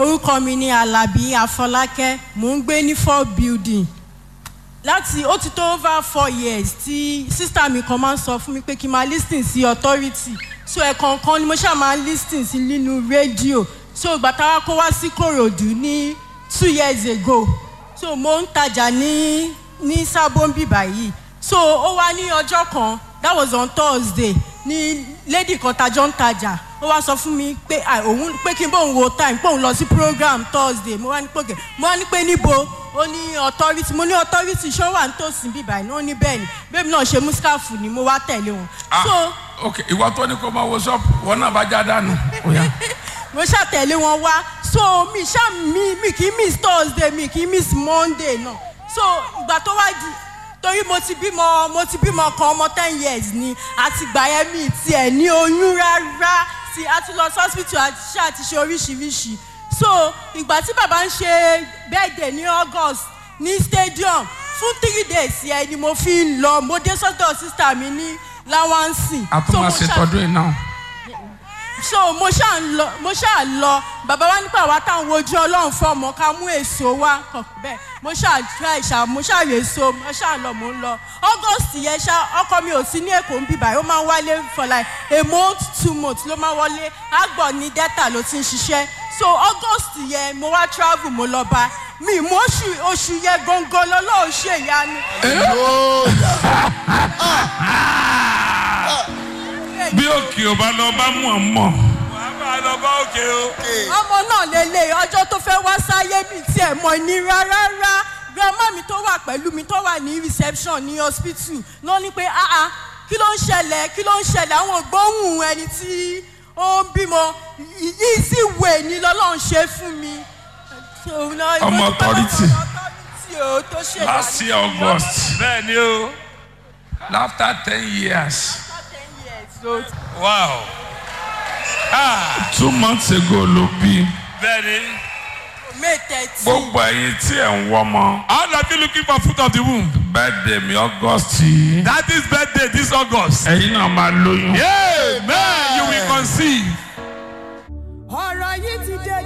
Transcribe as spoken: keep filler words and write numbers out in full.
orúkọ mi ni Alabi Afọlákẹ́, mò ń gbé ní four building. Láti ó ti tó over four years tí sister mi kan máa ń sọ fún mi pé kí n máa listen sí authority. So ẹ̀kọ̀ọ̀kan ni mo ṣáà máa ń listen sí nínú rédíò. So ìgbà táwa kó wá sí Kòròdú ní two years ago. So mo ń tajà ní ní Sábóńbì báyìí. So ó wá ní ọjọ́ kan, that was on Thursday, ní lady kan tajọ́ ń tajà. Ó wá sọ fún mi pé òun pé kí n bóun wo time pé òun lọ sí program Thursday. Mo wá ní pé mo wá ní pé níbo, ó ní authority, mo ní authority ṣó wà nítòsí bíbá iná, ó ní bẹ́ẹ̀ ni bẹ́ẹ̀ náà ṣe múskáfù ni mo wá tẹ̀lé wọn. So ok ìwọ tó ní kó máa wo ṣọ́ọ̀pù wọn náà bá já dànù. mo ṣáà tẹ̀lé wọn wá. So mi ṣáà mi mi kì í miss Thursday, mi kì í miss Monday náà. So ìgbà tó wá di torí mo ti bímọ mo ti bímọ kan ọmọ ten years ni àti gbà yẹn mi tiẹ̀ ní oyún rárá, tí a ti lọ sí hospital àti ṣe àti ṣe oríṣiríṣi. So ìgbà tí bàbá ń ṣe birthday ní August ní stadium fún three days yẹn ni mo fi ń lọ, mo dé sọ́dọ̀ sister mi ní Láwánsì. àtúmọ̀ ṣètọ́dún iná. So mo ṣáà ń lọ mo ṣáà lọ bàbá wa nípa àwa táwọn ojú Ọlọ́run fọmọ ká mú èso wá bẹ́ẹ̀ mo ṣáà try ṣá mo ṣáà rè so mo ṣáà lọ mo ń lọ. August yẹn ṣá ọkọ mi ò sí ní Èkó ń bíbá, ó máa ń wálé for like a month two months ló máa wọlé, àgbọ̀ ní Delta ló ti ń ṣiṣẹ́. So August yẹn mo wá travel mo lọ bá mi mo oṣù oṣù yẹn gangan lọ́lọ́run ṣe ìyanu. bí òkè ò bá lọ bá mú ọ mọ. wàá bá lọ bá òkè o. ọmọ náà lélẹ̀ ọjọ́ tó fẹ́ wá sáyé mi tiẹ̀ mọ̀ ní rárá. grandma mi tó wà pẹ̀lú mi tó wà ní reception ní hospital ló ní pé ah ah kí ló ń ṣẹlẹ̀ kí ló ń ṣẹlẹ̀ àwọn gbóhùn ẹni tí ó ń bímọ yìí sì wè ní lọ́lọ́run ṣe fún mi. ọmọ authority tó last year August. bẹ́ẹ̀ ni o. after ten years. wow. ah two months ago ló bí. bẹ́ẹ̀ ni. May thirteen. gbogbo ẹ̀yin tí ẹ̀ ń wọ́mọ. all of you looking for fruit of the womb. birthday mi August yìí. that is birthday this August. ẹ̀yin náà máa lóyún. yeah man you will conceive.